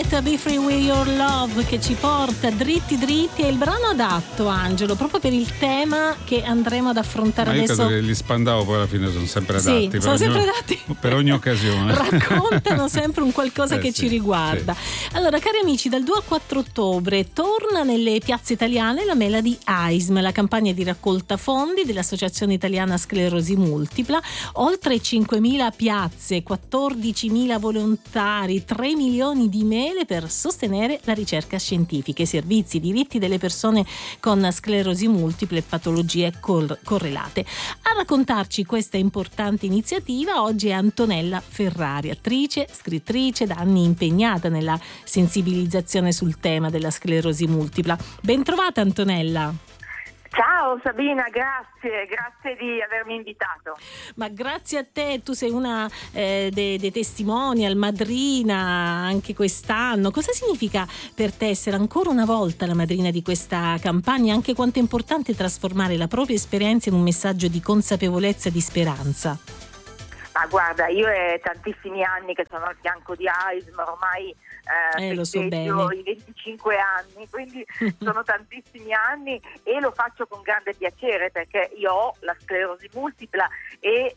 Better Be Free With Your Love, che ci porta dritti dritti, è il brano adatto, Angelo, proprio per il tema che andremo ad affrontare adesso. Io credo che gli Spandau poi alla fine sono sempre adatti, sì, sono sempre adatti per ogni occasione. Raccontano sempre un qualcosa che ci riguarda. Sì. Allora, cari amici, dal 2 al 4 ottobre torna nelle piazze italiane la Melody AISM, la campagna di raccolta fondi dell'Associazione Italiana Sclerosi Multipla. Oltre 5.000 piazze, 14.000 volontari, 3 milioni di mele per sostenere la ricerca scientifica, i servizi, i diritti delle persone con sclerosi multiple e patologie correlate. A raccontarci questa importante iniziativa oggi è Antonella Ferrari, attrice, scrittrice, da anni impegnata nella sensibilizzazione sul tema della sclerosi multipla. Ben trovata, Antonella. Ciao Sabina, grazie di avermi invitato. Ma grazie a te, tu sei una dei testimonial, madrina anche quest'anno. Cosa significa per te essere ancora una volta la madrina di questa campagna? Anche quanto è importante trasformare la propria esperienza in un messaggio di consapevolezza e di speranza? Ma guarda, io è tantissimi anni che sono al fianco di AISM, ormai lo so bene, i 25 anni, quindi sono tantissimi anni e lo faccio con grande piacere perché io ho la sclerosi multipla e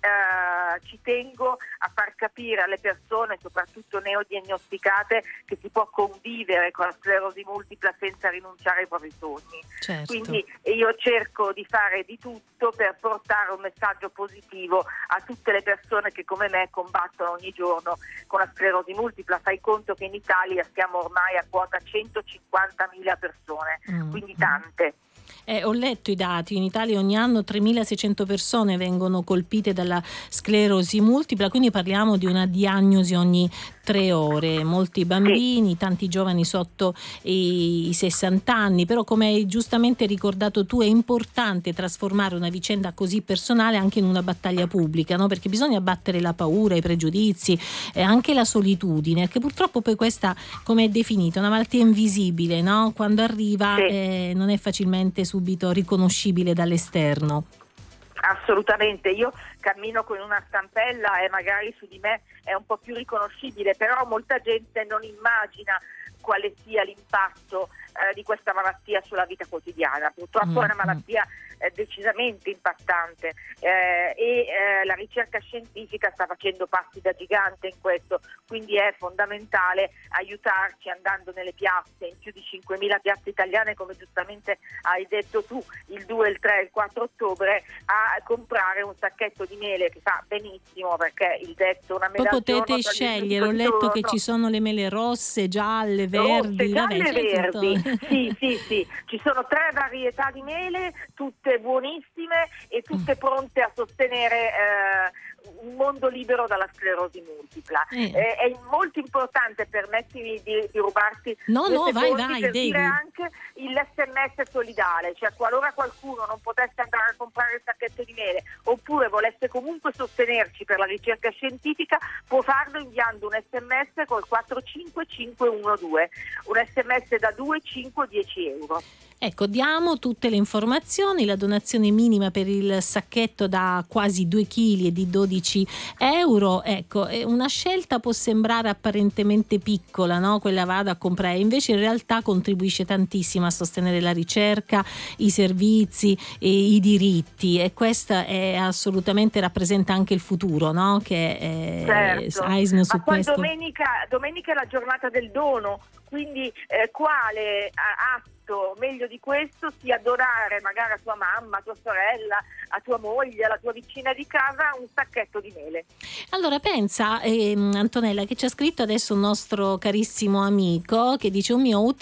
ci tengo a far capire alle persone, soprattutto neodiagnosticate, che si può convivere con la sclerosi multipla senza rinunciare ai propri sogni. Certo. Quindi io cerco di fare di tutto per portare un messaggio positivo a tutte le persone che come me combattono ogni giorno con la sclerosi multipla. Fai conto che in Italia siamo ormai a quota 150.000 persone, quindi tante. Ho letto i dati, in Italia ogni anno 3.600 persone vengono colpite dalla sclerosi multipla, quindi parliamo di una diagnosi ogni 3 ore, molti bambini, tanti giovani sotto i 60 anni, però come hai giustamente ricordato tu è importante trasformare una vicenda così personale anche in una battaglia pubblica, no? Perché bisogna battere la paura, i pregiudizi e anche la solitudine, che purtroppo poi questa, come è definita, una malattia invisibile, no? Quando arriva non è facilmente subito riconoscibile dall'esterno. Assolutamente, io cammino con una stampella e magari su di me è un po' più riconoscibile, però molta gente non immagina quale sia l'impatto di questa malattia sulla vita quotidiana. Purtroppo è una malattia decisamente impattante e la ricerca scientifica sta facendo passi da gigante in questo, quindi è fondamentale aiutarci andando nelle piazze, in più di 5.000 piazze italiane, come giustamente hai detto tu, il 2, il 3, il 4 ottobre, a comprare un sacchetto di mele che fa benissimo, perché il detto una mela poi al giorno, potete scegliere, ho letto che ci sono le mele rosse, gialle, verdi, verdi. Sì, ci sono 3 varietà di mele, tutte buonissime e tutte pronte a sostenere un mondo libero dalla sclerosi multipla. È molto importante, permettimi di rubarti vai, per devi. dire anche l'SMS solidale, cioè qualora qualcuno non potesse andare a comprare il sacchetto di mele oppure volesse comunque sostenerci per la ricerca scientifica, può farlo inviando un SMS col 45512, un SMS da 2, 5, 10 euro. Ecco, diamo tutte le informazioni. La donazione minima per il sacchetto da quasi 2 kg è di 12 euro. Ecco, una scelta può sembrare apparentemente piccola, no? Quella vado a comprare, invece in realtà contribuisce tantissimo a sostenere la ricerca, i servizi e i diritti, e questa è assolutamente rappresenta anche il futuro, no? Che certo. AISM su ma poi questo. domenica è la giornata del dono, quindi quale atto meglio di questo sia donare magari a tua mamma, a tua sorella, a tua moglie, alla tua vicina di casa un sacchetto di mele. Allora pensa Antonella, che ci ha scritto adesso un nostro carissimo amico che dice ad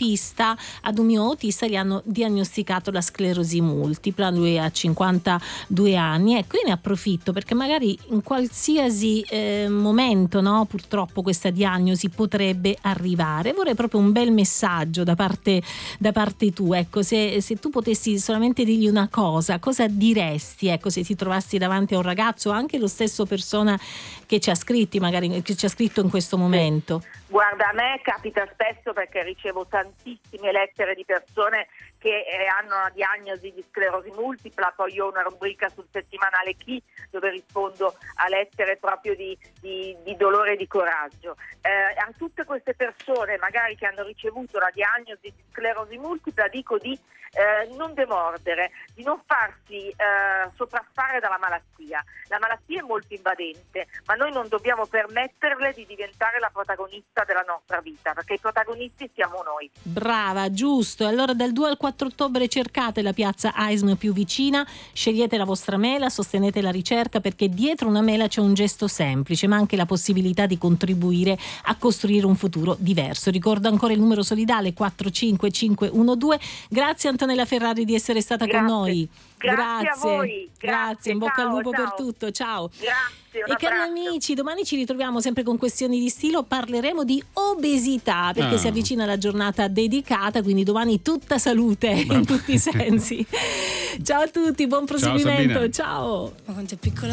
un mio autista gli hanno diagnosticato la sclerosi multipla, lui ha 52 anni, ecco io ne approfitto perché magari in qualsiasi momento, no, purtroppo questa diagnosi potrebbe arrivare. Vorrei proprio un bel messaggio da parte tua, ecco, se tu potessi solamente dirgli una cosa diresti, ecco, se ti trovassi davanti a un ragazzo, anche lo stesso persona che ci ha scritto in questo momento? Guarda, a me capita spesso perché ricevo tantissime lettere di persone che hanno una diagnosi di sclerosi multipla. Poi io ho una rubrica sul settimanale Chi, dove rispondo a lettere proprio di dolore e di coraggio. A tutte queste persone magari che hanno ricevuto la diagnosi di sclerosi multipla dico di non demordere, di non farsi sopraffare dalla malattia. La malattia è molto invadente, ma noi non dobbiamo permetterle di diventare la protagonista della nostra vita, perché i protagonisti siamo noi. Brava, giusto. Allora dal 2 al 4 ottobre cercate la piazza AISM più vicina, scegliete la vostra mela, sostenete la ricerca, perché dietro una mela c'è un gesto semplice, ma anche la possibilità di contribuire a costruire un futuro diverso. Ricordo ancora il numero solidale 45512. Grazie Antonella Ferrari di essere stata con noi. Grazie a voi. Grazie, in bocca al lupo per tutto. Ciao. Grazie. E cari amici, domani ci ritroviamo sempre con Questioni di Stilo, parleremo di obesità, perché si avvicina la giornata dedicata, quindi domani tutta salute in tutti i sensi. Ciao a tutti, buon proseguimento. Ciao.